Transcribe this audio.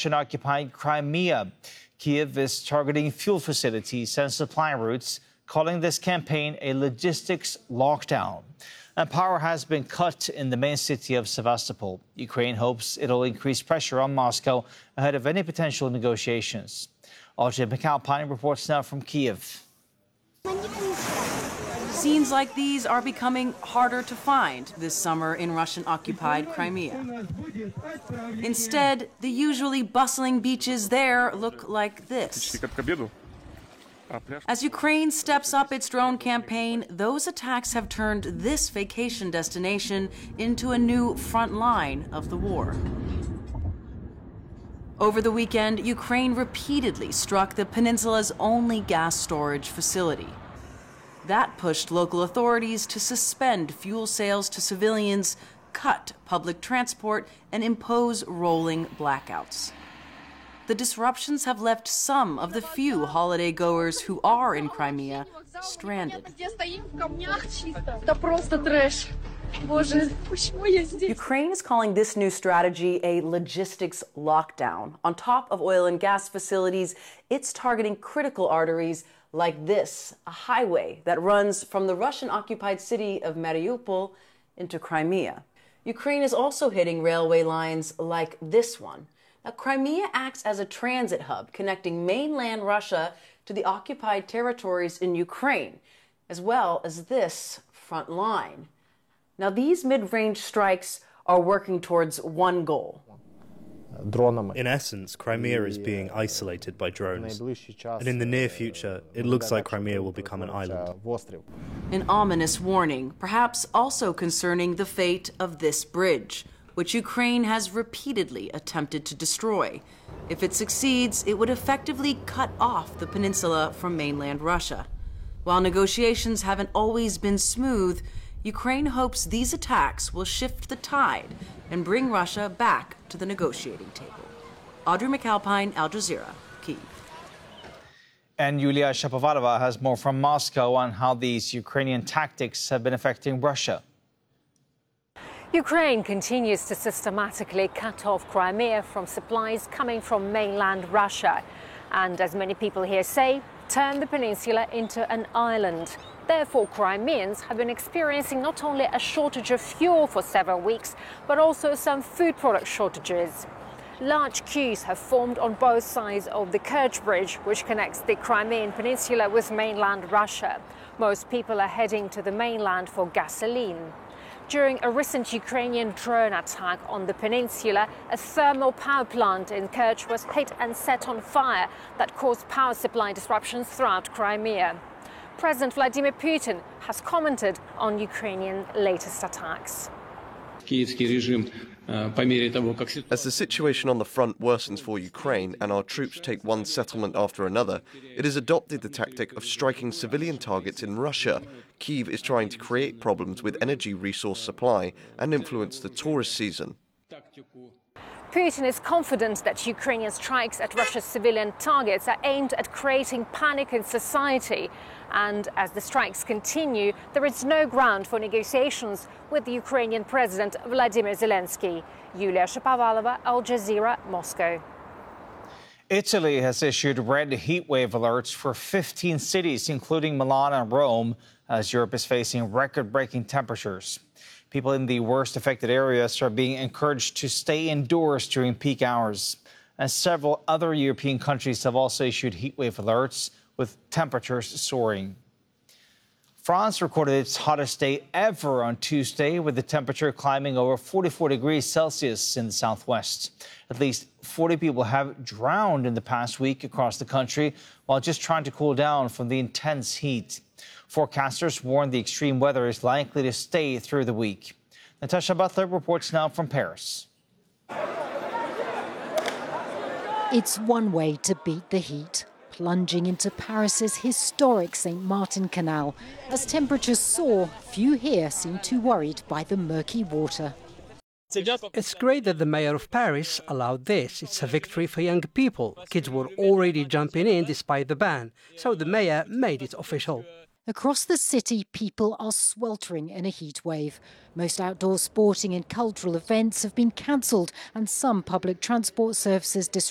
Russian-occupied Crimea. Kyiv is targeting fuel facilities and supply routes, calling this campaign a logistics lockdown. And power has been cut in the main city of Sevastopol. Ukraine hopes it'll increase pressure on Moscow ahead of any potential negotiations. Audrey McAlpine reports now from Kyiv. Scenes like these are becoming harder to find this summer in Russian-occupied Crimea. Instead, the usually bustling beaches there look like this. As Ukraine steps up its drone campaign, those attacks have turned this vacation destination into a new front line of the war. Over the weekend, Ukraine repeatedly struck the peninsula's only gas storage facility. That pushed local authorities to suspend fuel sales to civilians, cut public transport, and impose rolling blackouts. The disruptions have left some of the few holiday goers who are in Crimea stranded. Ukraine is calling this new strategy a logistics lockdown. On top of oil and gas facilities, it's targeting critical arteries like this, a highway that runs from the Russian-occupied city of Mariupol into Crimea. Ukraine is also hitting railway lines like this one. Now, Crimea acts as a transit hub connecting mainland Russia to the occupied territories in Ukraine, as well as this front line. Now, these mid-range strikes are working towards one goal. In essence, Crimea is being isolated by drones, and in the near future, it looks like Crimea will become an island. An ominous warning, perhaps also concerning the fate of this bridge, which Ukraine has repeatedly attempted to destroy. If it succeeds, it would effectively cut off the peninsula from mainland Russia. While negotiations haven't always been smooth, Ukraine hopes these attacks will shift the tide and bring Russia back to the negotiating table. Audrey McAlpine, Al Jazeera, Kyiv. And Yulia Shapovalova has more from Moscow on how these Ukrainian tactics have been affecting Russia. Ukraine continues to systematically cut off Crimea from supplies coming from mainland Russia. And as many people here say, turn the peninsula into an island. Therefore, Crimeans have been experiencing not only a shortage of fuel for several weeks, but also some food product shortages. Large queues have formed on both sides of the Kerch Bridge, which connects the Crimean peninsula with mainland Russia. Most people are heading to the mainland for gasoline. During a recent Ukrainian drone attack on the peninsula, a thermal power plant in Kerch was hit and set on fire that caused power supply disruptions throughout Crimea. President Vladimir Putin has commented on Ukrainian latest attacks. As the situation on the front worsens for Ukraine and our troops take one settlement after another, it has adopted the tactic of striking civilian targets in Russia. Kyiv is trying to create problems with energy resource supply and influence the tourist season. Putin is confident that Ukrainian strikes at Russia's civilian targets are aimed at creating panic in society. And as the strikes continue, there is no ground for negotiations with the Ukrainian President Vladimir Zelensky. Yulia Shapovalova, Al Jazeera, Moscow. Italy has issued red heat wave alerts for 15 cities, including Milan and Rome, as Europe is facing record-breaking temperatures. People in the worst affected areas are being encouraged to stay indoors during peak hours. And several other European countries have also issued heat wave alerts, with temperatures soaring. France recorded its hottest day ever on Tuesday, with the temperature climbing over 44 degrees Celsius in the southwest. At least 40 people have drowned in the past week across the country while just trying to cool down from the intense heat. Forecasters warn the extreme weather is likely to stay through the week. Natasha Butler reports now from Paris. It's one way to beat the heat, plunging into Paris's historic St. Martin Canal. As temperatures soar, few here seem too worried by the murky water. It's great that the mayor of Paris allowed this. It's a victory for young people. Kids were already jumping in despite the ban, so the mayor made it official. Across the city, people are sweltering in a heat wave. Most outdoor sporting and cultural events have been cancelled and some public transport services disrupted.